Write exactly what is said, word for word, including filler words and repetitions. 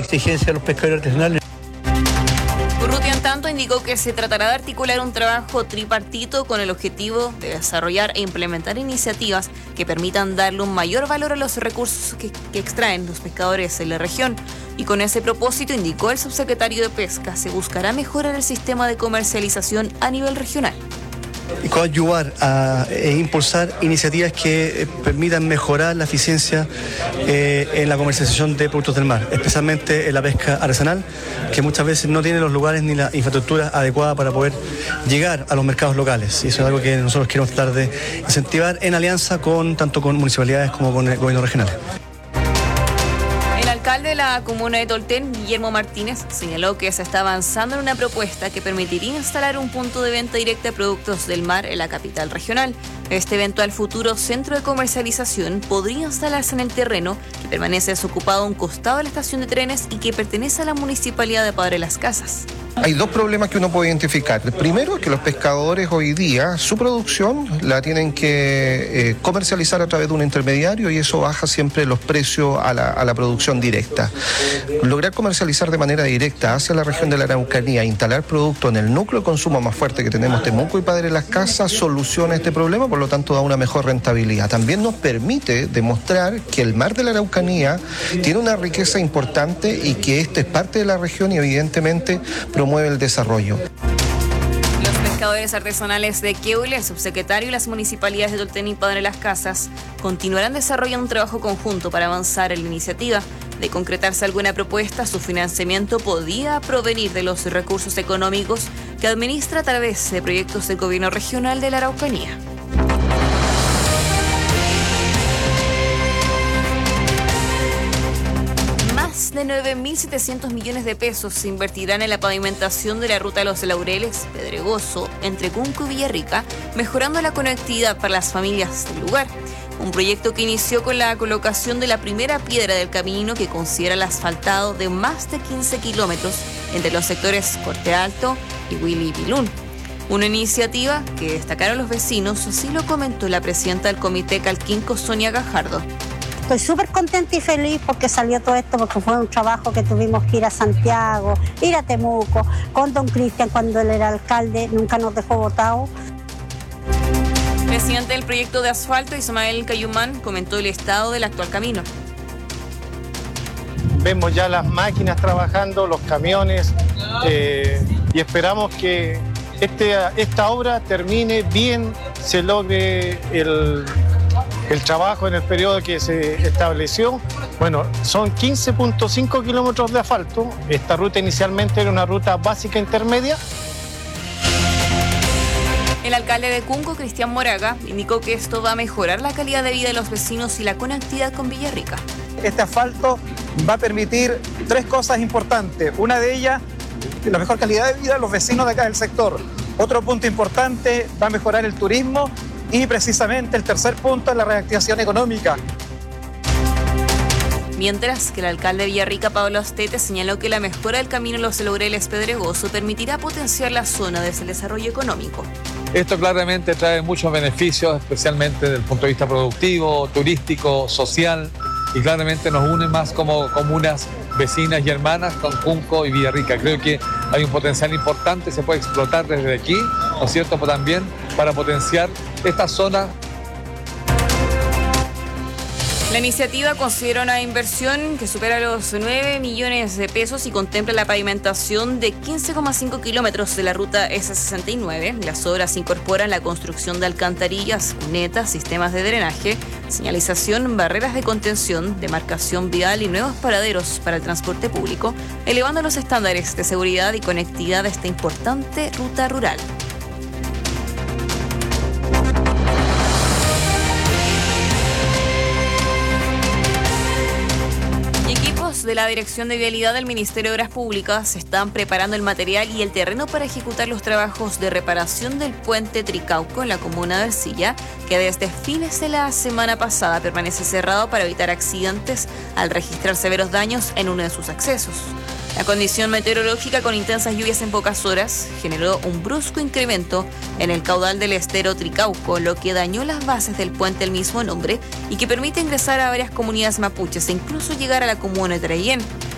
exigencia de los pescadores artesanales. Urrutia, en tanto, indicó que se tratará de articular un trabajo tripartito con el objetivo de desarrollar e implementar iniciativas que permitan darle un mayor valor a los recursos que, que extraen los pescadores en la región. Y con ese propósito, indicó el subsecretario de Pesca, se buscará mejorar el sistema de comercialización a nivel regional. Coadyuvar a e impulsar iniciativas que eh, permitan mejorar la eficiencia eh, en la comercialización de productos del mar, especialmente en la pesca artesanal, que muchas veces no tiene los lugares ni la infraestructura adecuada para poder llegar a los mercados locales. Y eso es algo que nosotros queremos tratar de incentivar en alianza con tanto con municipalidades como con el gobierno regional. El alcalde de la comuna de Tolten, Guillermo Martínez, señaló que se está avanzando en una propuesta que permitiría instalar un punto de venta directa de productos del mar en la capital regional. Este eventual futuro centro de comercialización podría instalarse en el terreno que permanece desocupado a un costado de la estación de trenes y que pertenece a la municipalidad de Padre Las Casas. Hay dos problemas que uno puede identificar. El primero es que los pescadores hoy día, su producción la tienen que eh, comercializar a través de un intermediario y eso baja siempre los precios a la, a la producción directa. Lograr comercializar de manera directa hacia la región de la Araucanía, instalar productos en el núcleo de consumo más fuerte que tenemos, Temuco y Padre Las Casas, soluciona este problema, por lo tanto da una mejor rentabilidad. También nos permite demostrar que el mar de la Araucanía tiene una riqueza importante y que este es parte de la región y evidentemente promueve el desarrollo. Los pescadores artesanales de Queule, el subsecretario y las municipalidades de Tolten y Padre Las Casas continuarán desarrollando un trabajo conjunto para avanzar en la iniciativa. De concretarse alguna propuesta, su financiamiento podía provenir de los recursos económicos que administra a través de proyectos del gobierno regional de la Araucanía. Más de nueve mil setecientos millones de pesos se invertirán en la pavimentación de la ruta de los Laureles, Pedregoso, entre Cunco y Villarrica, mejorando la conectividad para las familias del lugar. Un proyecto que inició con la colocación de la primera piedra del camino que considera el asfaltado de más de quince kilómetros entre los sectores Corte Alto y Willy Pilún. Una iniciativa que destacaron los vecinos, así lo comentó la presidenta del Comité Calquinco, Sonia Gajardo. Estoy súper contenta y feliz porque salió todo esto, porque fue un trabajo que tuvimos que ir a Santiago, ir a Temuco, con don Cristian cuando él era alcalde, nunca nos dejó botados. Presidente del proyecto de asfalto, Ismael Cayumán, comentó el estado del actual camino. Vemos ya las máquinas trabajando, los camiones, eh, y esperamos que este, esta obra termine bien, se logre el... el trabajo en el periodo que se estableció. Bueno, son quince punto cinco kilómetros de asfalto. Esta ruta inicialmente era una ruta básica intermedia. El alcalde de Cunco, Cristian Moraga, indicó que esto va a mejorar la calidad de vida de los vecinos y la conectividad con Villarrica. Este asfalto va a permitir tres cosas importantes. Una de ellas, la mejor calidad de vida de los vecinos de acá del sector. Otro punto importante, va a mejorar el turismo. Y precisamente el tercer punto es la reactivación económica. Mientras que el alcalde de Villarrica, Pablo Astete, señaló que la mejora del camino Los Laureles Pedregoso permitirá potenciar la zona desde el desarrollo económico. Esto claramente trae muchos beneficios, especialmente desde el punto de vista productivo, turístico, social, y claramente nos une más como comunas vecinas y hermanas con Cunco y Villarrica. Creo que hay un potencial importante, se puede explotar desde aquí, ¿no es cierto?, pero también para potenciar esta zona. La iniciativa considera una inversión que supera los nueve millones de pesos y contempla la pavimentación de quince coma cinco kilómetros de la ruta ese sesenta y nueve. Las obras incorporan la construcción de alcantarillas, cunetas, sistemas de drenaje, señalización, barreras de contención, demarcación vial y nuevos paraderos para el transporte público, elevando los estándares de seguridad y conectividad de esta importante ruta rural. De la Dirección de Vialidad del Ministerio de Obras Públicas están preparando el material y el terreno para ejecutar los trabajos de reparación del puente Tricauco en la comuna de Ercilla, que desde fines de la semana pasada permanece cerrado para evitar accidentes al registrar severos daños en uno de sus accesos. La condición meteorológica con intensas lluvias en pocas horas generó un brusco incremento en el caudal del estero Tricauco, lo que dañó las bases del puente del mismo nombre y que permite ingresar a varias comunidades mapuches e incluso llegar a la comuna de Trayén.